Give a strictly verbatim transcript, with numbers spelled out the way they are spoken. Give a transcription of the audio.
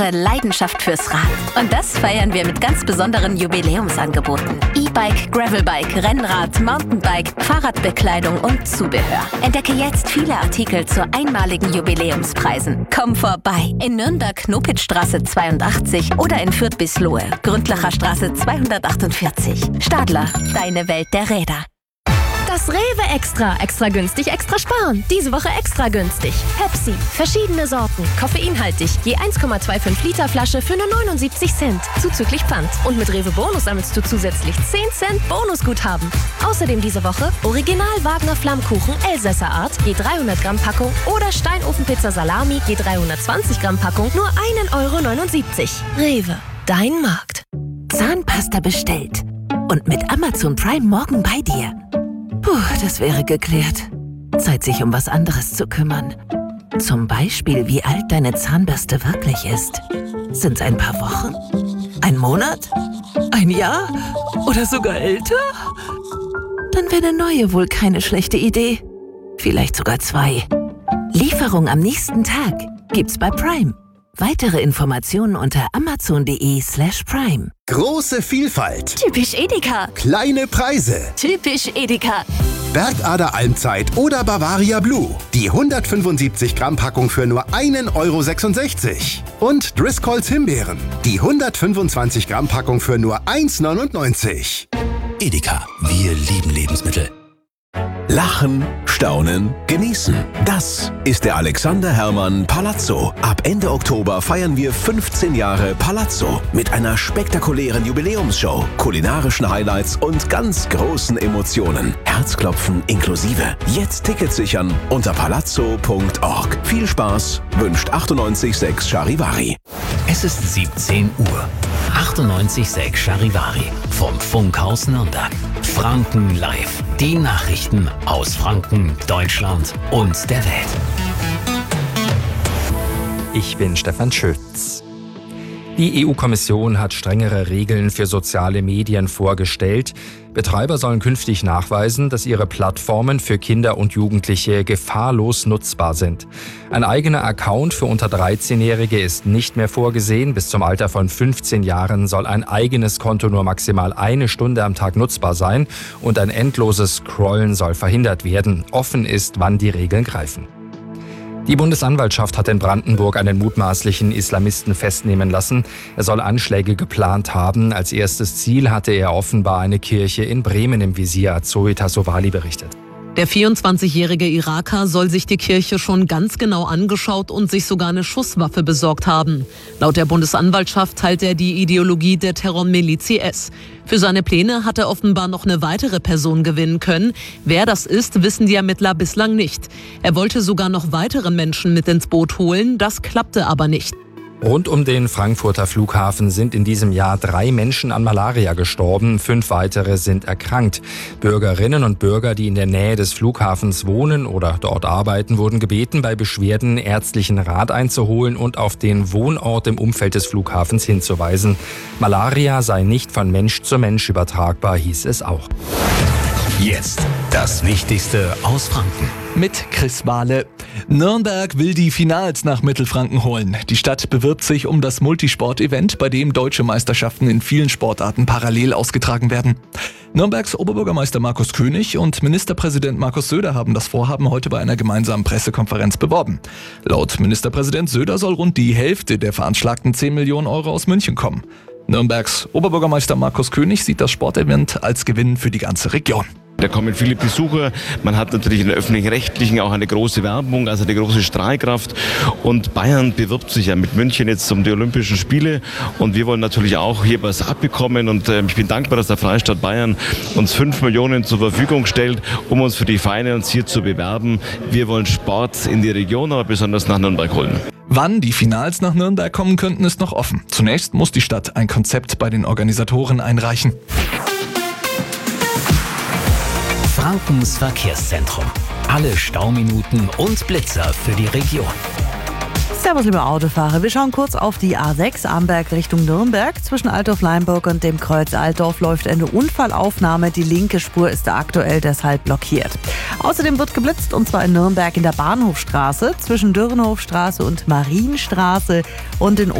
Jahre Leidenschaft fürs Rad. Und das feiern wir mit ganz besonderen Jubiläumsangeboten. E-Bike, Gravelbike, Rennrad, Mountainbike, Fahrradbekleidung und Zubehör. Entdecke jetzt viele Artikel zu einmaligen Jubiläumspreisen. Komm vorbei in Nürnberg-Knopitzstraße zweiundachtzig oder in Fürth-Bislohe, Gründlacher Straße zweihundertachtundvierzig. Stadler, deine Welt der Räder. Das Rewe Extra. Extra günstig, extra sparen. Diese Woche extra günstig. Pepsi. Verschiedene Sorten. Koffeinhaltig. Je eins Komma fünfundzwanzig Liter Flasche für nur neunundsiebzig Cent. Zuzüglich Pfand. Und mit Rewe Bonus sammelst du zusätzlich zehn Cent Bonusguthaben. Außerdem diese Woche Original Wagner Flammkuchen Elsässer Art. Je dreihundert Gramm Packung. Oder Steinofenpizza Salami. Je dreihundertzwanzig Gramm Packung. Nur ein Euro neunundsiebzig. Rewe. Dein Markt. Zahnpasta bestellt. Und mit Amazon Prime morgen bei dir. Puh, das wäre geklärt. Zeit, sich um was anderes zu kümmern. Zum Beispiel, wie alt deine Zahnbürste wirklich ist. Sind's ein paar Wochen? Ein Monat? Ein Jahr? Oder sogar älter? Dann wäre eine neue wohl keine schlechte Idee. Vielleicht sogar zwei. Lieferung am nächsten Tag gibt's bei Prime. Weitere Informationen unter amazon.de slash prime. Große Vielfalt. Typisch Edeka. Kleine Preise. Typisch Edeka. Bergader Almzeit oder Bavaria Blue. Die hundertfünfundsiebzig Gramm Packung für nur ein Euro sechsundsechzig. Und Driscolls Himbeeren. Die hundertfünfundzwanzig Gramm Packung für nur eins Euro neunundneunzig. Edeka, wir lieben Lebensmittel. Lachen, staunen, genießen. Das ist der Alexander Herrmann Palazzo. Ab Ende Oktober feiern wir fünfzehn Jahre Palazzo mit einer spektakulären Jubiläumsshow, kulinarischen Highlights und ganz großen Emotionen. Herzklopfen inklusive. Jetzt Tickets sichern unter palazzo punkt org. Viel Spaß, wünscht achtundneunzig Komma sechs Charivari. Es ist siebzehn Uhr. achtundneunzig Komma sechs Charivari vom Funkhaus Nürnberg. Franken live. Die Nachrichten aus Franken, Deutschland und der Welt. Ich bin Stefan Schütz. Die E U-Kommission hat strengere Regeln für soziale Medien vorgestellt. Betreiber sollen künftig nachweisen, dass ihre Plattformen für Kinder und Jugendliche gefahrlos nutzbar sind. Ein eigener Account für unter dreizehnjährige ist nicht mehr vorgesehen. Bis zum Alter von fünfzehn Jahren soll ein eigenes Konto nur maximal eine Stunde am Tag nutzbar sein und ein endloses Scrollen soll verhindert werden. Offen ist, wann die Regeln greifen. Die Bundesanwaltschaft hat in Brandenburg einen mutmaßlichen Islamisten festnehmen lassen. Er soll Anschläge geplant haben. Als erstes Ziel hatte er offenbar eine Kirche in Bremen im Visier, hat Zoe Tassovali berichtet. Der vierundzwanzigjährige Iraker soll sich die Kirche schon ganz genau angeschaut und sich sogar eine Schusswaffe besorgt haben. Laut der Bundesanwaltschaft teilt er die Ideologie der Terrormiliz I S. Für seine Pläne hat er offenbar noch eine weitere Person gewinnen können. Wer das ist, wissen die Ermittler bislang nicht. Er wollte sogar noch weitere Menschen mit ins Boot holen, das klappte aber nicht. Rund um den Frankfurter Flughafen sind in diesem Jahr drei Menschen an Malaria gestorben, fünf weitere sind erkrankt. Bürgerinnen und Bürger, die in der Nähe des Flughafens wohnen oder dort arbeiten, wurden gebeten, bei Beschwerden ärztlichen Rat einzuholen und auf den Wohnort im Umfeld des Flughafens hinzuweisen. Malaria sei nicht von Mensch zu Mensch übertragbar, hieß es auch. Jetzt das Wichtigste aus Franken. Mit Chris Wahle. Nürnberg will die Finals nach Mittelfranken holen. Die Stadt bewirbt sich um das Multisport-Event, bei dem deutsche Meisterschaften in vielen Sportarten parallel ausgetragen werden. Nürnbergs Oberbürgermeister Markus König und Ministerpräsident Markus Söder haben das Vorhaben heute bei einer gemeinsamen Pressekonferenz beworben. Laut Ministerpräsident Söder soll rund die Hälfte der veranschlagten zehn Millionen Euro aus München kommen. Nürnbergs Oberbürgermeister Markus König sieht das Sportevent als Gewinn für die ganze Region. Da kommen viele Besucher, man hat natürlich in der Öffentlich-Rechtlichen auch eine große Werbung, also eine große Strahlkraft und Bayern bewirbt sich ja mit München jetzt um die Olympischen Spiele und wir wollen natürlich auch hier was abbekommen und äh, ich bin dankbar, dass der Freistaat Bayern uns fünf Millionen zur Verfügung stellt, um uns für die Finals hier zu bewerben. Wir wollen Sport in die Region, aber besonders nach Nürnberg holen. Wann die Finals nach Nürnberg kommen könnten, ist noch offen. Zunächst muss die Stadt ein Konzept bei den Organisatoren einreichen. Frankens Verkehrszentrum. Alle Stauminuten und Blitzer für die Region. Servus, liebe Autofahrer. Wir schauen kurz auf die A sechs Amberg Richtung Nürnberg. Zwischen Altdorf-Leimburg und dem Kreuz Altdorf läuft eine Unfallaufnahme. Die linke Spur ist da aktuell deshalb blockiert. Außerdem wird geblitzt, und zwar in Nürnberg in der Bahnhofstraße zwischen Dürrenhofstraße und Marienstraße und in